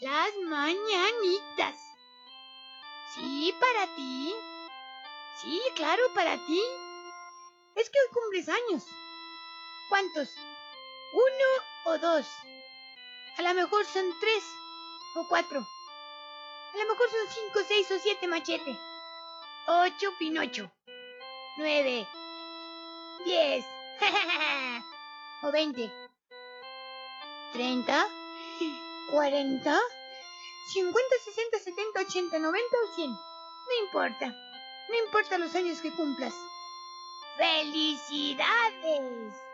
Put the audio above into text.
Las mañanitas. Sí, para ti. Sí, claro, para ti. Es que hoy cumples años. ¿Cuántos? ¿1 o 2? A lo mejor son 3 o 4. A lo mejor son 5, 6 o 7, Machete. 8, Pinocho. 9, 10 o 20. 30, 40, 50, 60, 70, 80, 90 o 100. No importa. No importa los años que cumplas. ¡Felicidades!